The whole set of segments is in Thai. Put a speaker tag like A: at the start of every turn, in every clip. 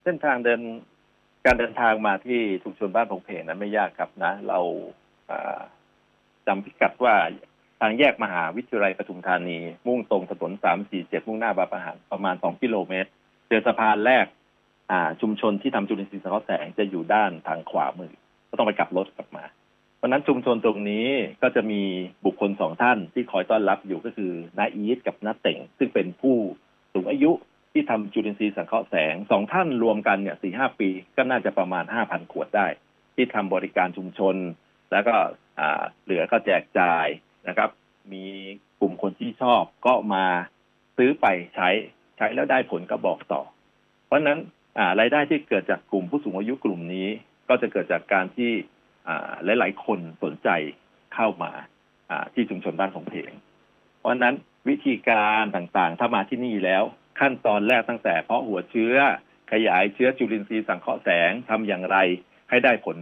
A: เส้นทางการเดินทางมาที่ชุมชนบ้านโผงเพงนั้นไม่ยากครับนะเราจำพิกัดว่าทางแยกมหาวิทยาลัยปทุมธานีมุ่งตรงถนน347มุ่งหน้าบางปะหันประมาณ2 กิโลเมตรเจอสะพานแรกชุมชนที่ทำจุลินทรีย์สังเคราะห์แสงจะอยู่ด้านทางขวามือก็ต้องไปกลับรถกลับมาเพราะนั้นชุมชนตรงนี้ก็จะมีบุคคล2 ท่านที่คอยต้อนรับอยู่ก็คือน้าอีทกับน้าเต่งซึ่งเป็นผู้สูงอายุที่ทำจุลินทรีย์สังเคราะห์แสง2 ท่านรวมกันเนี่ย 4-5 ปีก็น่าจะประมาณ 5,000 ขวดได้ที่ทำบริการชุมชนแล้วก็เหลือก็แจกจ่ายนะครับมีกลุ่มคนที่ชอบก็มาซื้อไปใช้แล้วได้ผลก็บอกต่อเพราะฉะนั้นรายได้ที่เกิดจากกลุ่มผู้สูงอายุกลุ่มนี้ก็จะเกิดจากการที่หลายๆคนสนใจเข้ามาที่ชุมชนบ้านโผงเพงเพราะฉะนั้นวิธีการต่างๆถ้ามาที่นี่แล้วขั้นตอนแรกตั้งแต่เพาะหัวเชื้อขยายเชื้อจุลินทรีย์สังเคราะห์แสงทำอย่างไรให้ได้ผล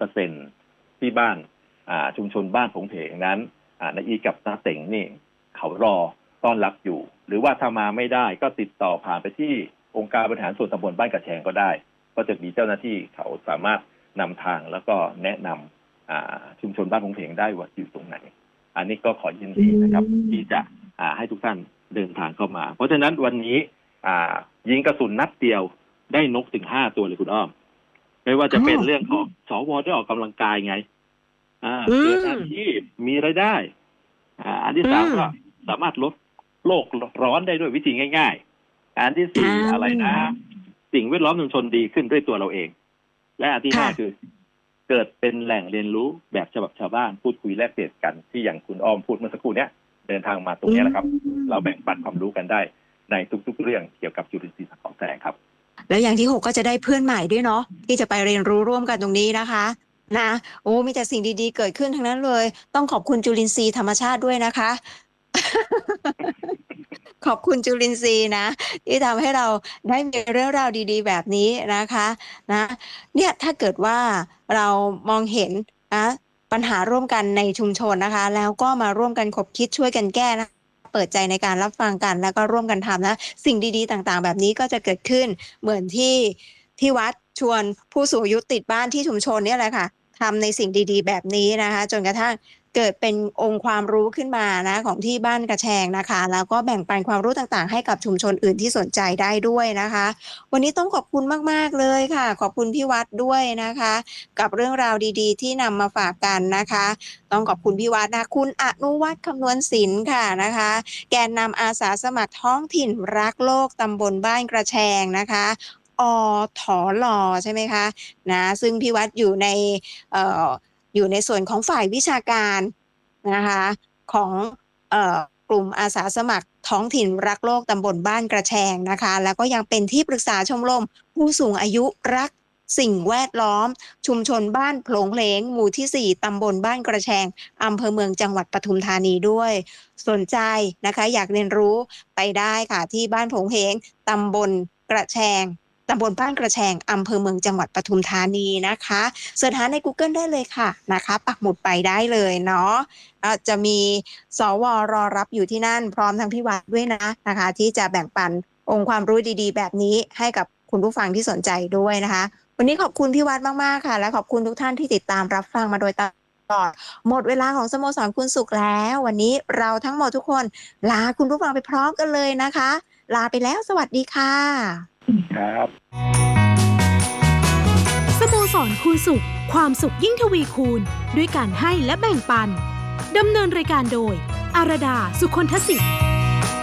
A: 100% ที่บ้านชุมชนบ้านโผงเพงนั้นนายอีกับน้าเต่งนี่เขารอต้อนรับอยู่หรือว่าถ้ามาไม่ได้ก็ติดต่อผ่านไปที่องค์การบริหารส่วนตำบลบ้านกระแชงก็ได้ก็จะมีเจ้าหน้าที่เขาสามารถนำทางแล้วก็แนะนำชุมชนบ้านโผงเพงได้ว่าอยู่ตรงไหนอันนี้ก็ขอยินดีนะครับที่จะให้ทุกท่านเดินทางเข้ามาเพราะฉะนั้นวันนี้ยิงกระสุนนัดเดียวได้นกถึง5 ตัวเลยคุณอ้อมไม่ว่าจะเป็นเรื่องของสวได้ออกกำลังกายไงเกิดอาชีพมีรายได้อันที่3ก็สามารถลดโลกร้อนได้ด้วยวิธีง่ายๆอันที่4อะไรนะสิ่งแวดล้อมชุมชนดีขึ้นด้วยตัวเราเองและอันที่5คือเกิดเป็นแหล่งเรียนรู้แบบฉบับชาวบ้านพูดคุยแลกเปลี่ยนกันที่อย่างคุณอ้อมพูดเมื่อสักครู่เนี้ยเดินทางมาตรงนี้แหละครับเราแบ่งปันความรู้กันได้ในทุกๆเรื่องเกี่ยวกับจุลินทรีย์สังเคราะห์แสงครับ
B: แล้วอย่างที่6ก็จะได้เพื่อนใหม่ด้วยเนาะที่จะไปเรียนรู้ร่วมกันตรงนี้นะคะนะโอ้มีแต่สิ่งดีๆเกิดขึ้นทั้งนั้นเลยต้องขอบคุณจุลินทรีย์ธรรมชาติด้วยนะคะ ขอบคุณจุลินทรีย์นะที่ทำให้เราได้มีเรื่องราวดีๆแบบนี้นะคะนะเนี่ยถ้าเกิดว่าเรามองเห็นนะปัญหาร่วมกันในชุมชนนะคะแล้วก็มาร่วมกันคบคิดช่วยกันแก้นะเปิดใจในการรับฟังกันแล้วก็ร่วมกันทำนะสิ่งดีๆต่างๆแบบนี้ก็จะเกิดขึ้นเหมือนที่วัดชวนผู้สูงอายุติดบ้านที่ชุมชนเนี่ยแหละค่ะทำในสิ่งดีๆแบบนี้นะคะจนกระทั่งเกิดเป็นองค์ความรู้ขึ้นมานะของที่บ้านกระแชงนะคะแล้วก็แบ่งปันความรู้ต่างๆให้กับชุมชนอื่นที่สนใจได้ด้วยนะคะวันนี้ต้องขอบคุณมากๆเลยค่ะขอบคุณพี่วัดด้วยนะคะกับเรื่องราวดีๆที่นำมาฝากกันนะคะต้องขอบคุณพี่วัดนะคุณอนุวัฒน์คำนวณศิลป์ค่ะนะคะแกนนำอาสาสมัครท้องถิ่นรักโลกตำบลบ้านกระแชงนะคะถลใช่ไหมคะนะซึ่งพี่วัดอยู่ในส่วนของฝ่ายวิชาการนะคะของกลุ่มอาสาสมัครท้องถิ่นรักโลกตำบลบ้านกระแชงนะคะแล้วก็ยังเป็นที่ปรึกษาชมรมผู้สูงอายุรักสิ่งแวดล้อมชุมชนบ้านโผงเพลงหมู่ที่4ตำบลบ้านกระแชงอำเภอเมืองจังหวัดปทุมธานีด้วยสนใจนะคะอยากเรียนรู้ไปได้ค่ะที่บ้านโผงเพลงตำบลกระแชงตำบลบ้านกระแชงอำเภอเมืองจังหวัดปทุมธานีนะคะเสิร์ชหาใน Google ได้เลยค่ะนะคะปักหมุดไปได้เลยเนาะจะมีสวรอรับอยู่ที่นั่นพร้อมทั้งพี่วัดด้วยนะคะที่จะแบ่งปันองค์ความรู้ดีๆแบบนี้ให้กับคุณผู้ฟังที่สนใจด้วยนะคะวันนี้ขอบคุณพี่วัดมากๆค่ะและขอบคุณทุกท่านที่ติดตามรับฟังมาโดยตลอดหมดเวลาของสโมสรคุณสุขแล้ววันนี้เราทั้งหมดทุกคนลาคุณผู้ฟังไปพร้อมกันเลยนะคะลาไปแล้วสวัสดีค่ะ
A: ครับ
C: สโมสรคูณสุขความสุขยิ่งทวีคูณด้วยการให้และแบ่งปันดำเนินรายการโดยอารดาสุคนทศิษย์